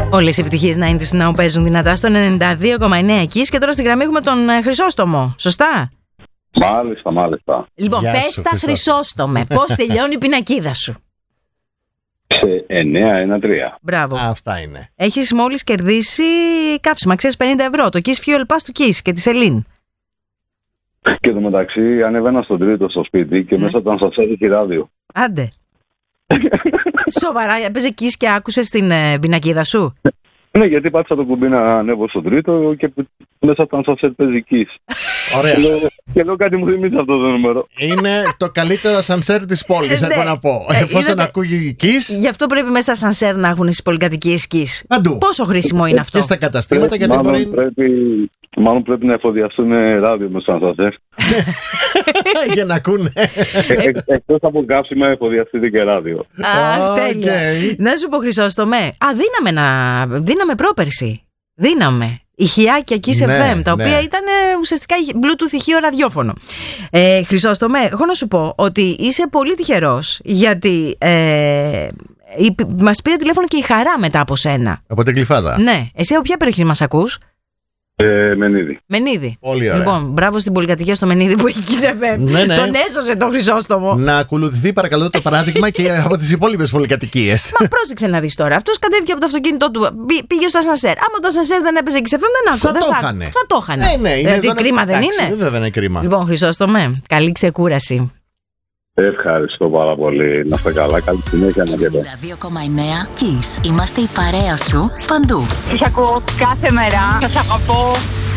Όλες οι επιτυχίες να είναι του Now παίζουν δυνατά στο 92,9 εκεί. Και τώρα στη γραμμή έχουμε τον Χρυσόστομο. Σωστά? Μάλιστα. Λοιπόν, πες τα Χρυσόστομε. Πώς τελειώνει η πινακίδα σου? Σε 9-1-3. Μπράβο. Αυτά είναι. Έχεις μόλις κερδίσει καύσιμα αξίας 50 ευρώ. Το Kiss Fuel Pass του Kiss και τη Σελήν. Και το μεταξύ ανέβαινα στον τρίτο στο σπίτι και μέσα ήταν σας έχει ράδιο. Άντε. Σοβαρά, έπαιζε Kiss και άκουσες την πινακίδα σου? Ναι, γιατί πάτησα το κουμπί να ανέβω στον τρίτο και μέσα ήταν σας παίζει Kiss. Ωραία. Και λέω κάτι μου θυμίζει αυτό το νούμερο. Είναι το καλύτερο σανσέρ της πόλης, έχω να πω. Εφόσον ακούγει Kiss. Γι' αυτό πρέπει μέσα στα σανσέρ να έχουν στις πολυκατοικίες Kiss. Παντού. Πόσο χρήσιμο είναι αυτό? Και στα καταστήματα, γιατί μπορεί. Μάλλον πρέπει να εφοδιαστούν ράδιο με σαν σανσέρ. Για να ακούνε. Εκτός από καύσιμα εφοδιαστείτε και ράδιο. Αχ, τέλεια. Να σου πω, Χρυσόστομε, δίναμε πρόπερση. Δίναμε ηχιάκια Kiss FM, τα οποία ήταν ουσιαστικά Bluetooth ηχείο ραδιόφωνο. Χρυσόστομε, έχω να σου πω ότι είσαι πολύ τυχερός, γιατί μας πήρε τηλέφωνο και η Χαρά μετά από σένα. Από την Κλειφάδα. Ναι. Εσύ από ποια περιοχή μας ακούς? Μενίδη. Πολύ ωραία. Λοιπόν, μπράβο στην πολυκατοικία στο Μενίδη που έχει Kiss FM. Ναι. Τον έσωσε τον Χρυσόστομο. Να ακολουθεί παρακαλώ το παράδειγμα και από τις υπόλοιπες πολυκατοικίες. Μα πρόσεξε να δεις τώρα. Αυτός κατέβηκε από το αυτοκίνητό του, πήγε στο ασανσέρ. Άμα το ασανσέρ δεν έπαιζε Kiss FM, δεν άκουγε. Θα το είχανε. Ναι, δηλαδή κρίμα δεν είναι? Βέβαια είναι κρίμα. Λοιπόν, Χρυσόστομε, καλή ξεκούραση. Ευχαριστώ πάρα πολύ. Να είστε καλά. Καλή συνέχεια να γελάτε. 92,9 Kiss. Είμαστε η παρέα σου παντού. Σας ακούω κάθε μέρα. Σας αγαπώ.